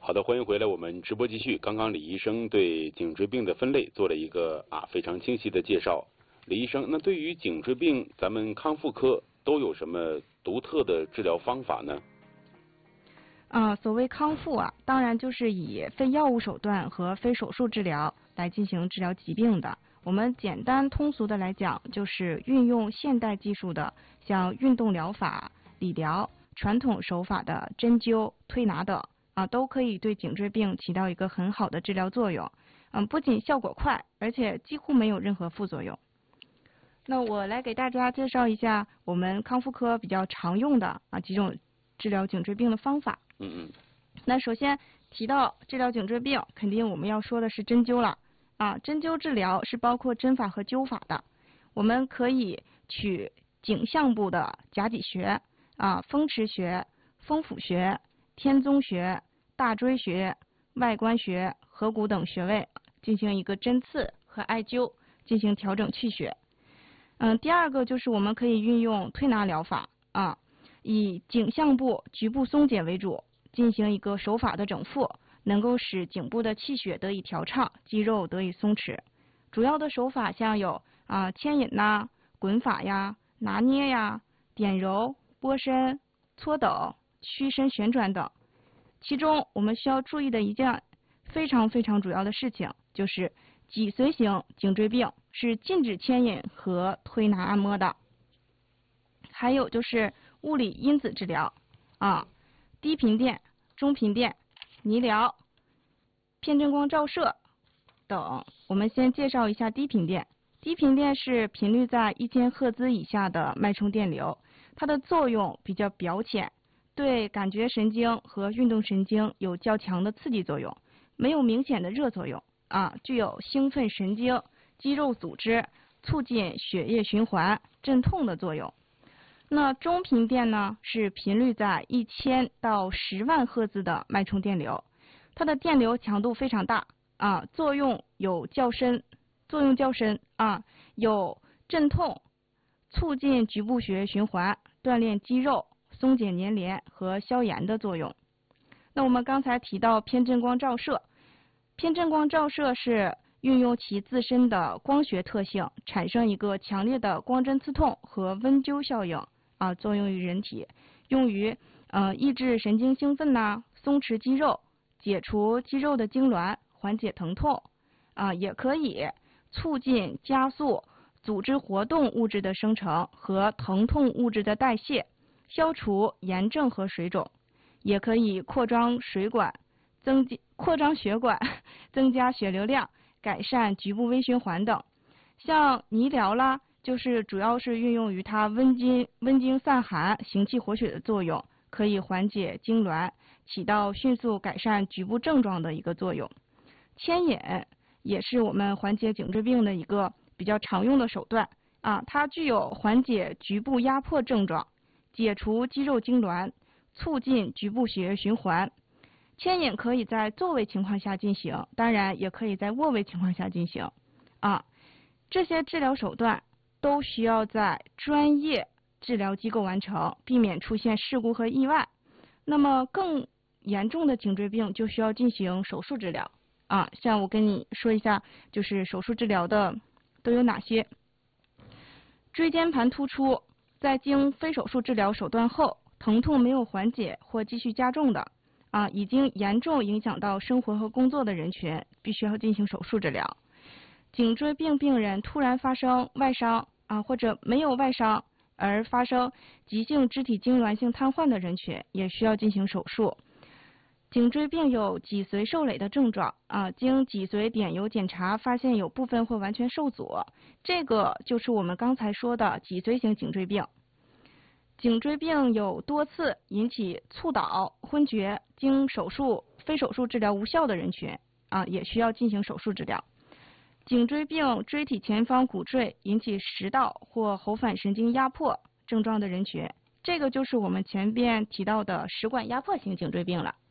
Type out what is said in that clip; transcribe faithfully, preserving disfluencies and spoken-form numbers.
好的，欢迎回来，我们直播继续。刚刚李医生对颈椎病的分类做了一个啊非常清晰的介绍。李医生，那对于颈椎病，咱们康复科都有什么独特的治疗方法呢？ 啊、呃，所谓康复啊，当然就是以非药物手段和非手术治疗来进行治疗疾病的。我们简单通俗的来讲，就是运用现代技术的，像运动疗法、理疗、传统手法的针灸、推拿等啊，都可以对颈椎病起到一个很好的治疗作用。嗯，不仅效果快，而且几乎没有任何副作用。那我来给大家介绍一下我们康复科比较常用的啊几种治疗颈椎病的方法。 嗯嗯。 那首先提到治疗颈椎病，肯定我们要说的是针灸了啊。针灸治疗是包括针法和灸法的。我们可以取颈项部的夹脊穴啊、风池穴、风府穴、天宗穴、大椎穴、外关穴、合谷等穴位进行一个针刺和艾灸，进行调整气血。嗯，第二个就是我们可以运用推拿疗法啊，以颈项部局部松解为主，进行一个手法的整复，能够使颈部的气血得以调畅，肌肉得以松弛。主要的手法像有啊牵引呐、滚法呀、拿捏呀、点揉、拨伸、搓抖、屈伸旋转等。其中我们需要注意的一件非常非常主要的事情，就是脊髓型颈椎病是禁止牵引和推拿按摩的。还有就是物理因子治疗啊，低频电、中频电、铌疗、偏振光照射等。我们先介绍一下低频电。低频电是频率在一千赫兹以下的脉冲电流，它的作用比较表浅，对感觉神经和运动神经有较强的刺激作用，没有明显的热作用啊，具有兴奋神经、肌肉组织、促进血液循环、镇痛的作用。那中频电呢，是频率在一千到十万赫兹的脉冲电流，它的电流强度非常大啊，作用有较深，作用较深啊，有镇痛、促进局部血液循环、锻炼肌肉、松解粘连和消炎的作用。那我们刚才提到偏振光照射，偏振光照射是运用其自身的光学特性，产生一个强烈的光针刺痛和温灸效应啊，作用于人体，用于呃抑制神经兴奋呐、啊，松弛肌肉，解除肌肉的痉挛，缓解疼痛啊，也可以促进加速组织活动物质的生成和疼痛物质的代谢，消除炎症和水肿，也可以扩张水管，增扩张血管，增加血流量，改善局部微循环等。像铌疗啦，就是主要是运用于它温经温经散寒、行气活血的作用，可以缓解痉挛，起到迅速改善局部症状的一个作用。牵引也是我们缓解颈椎病的一个比较常用的手段啊，它具有缓解局部压迫症状、解除肌肉痉挛、促进局部血液循环。牵引可以在坐位情况下进行，当然也可以在卧位情况下进行啊。这些治疗手段都需要在专业治疗机构完成，避免出现事故和意外。那么更严重的颈椎病就需要进行手术治疗啊。像我跟你说一下，就是手术治疗的都有哪些。椎间盘突出，在经非手术治疗手段后，疼痛没有缓解或继续加重的啊，已经严重影响到生活和工作的人群，必须要进行手术治疗。颈椎病病人突然发生外伤啊，或者没有外伤而发生急性肢体痉挛性瘫痪的人群，也需要进行手术。颈椎病有脊髓受累的症状啊，经脊髓点油检查发现有部分或完全受阻，这个就是我们刚才说的脊髓型颈椎病。颈椎病有多次引起猝倒、昏厥，经手术、非手术治疗无效的人群啊，也需要进行手术治疗。颈椎病椎体前方骨赘引起食道或喉返神经压迫症状的人群，这个就是我们前边提到的食管压迫型颈椎病了。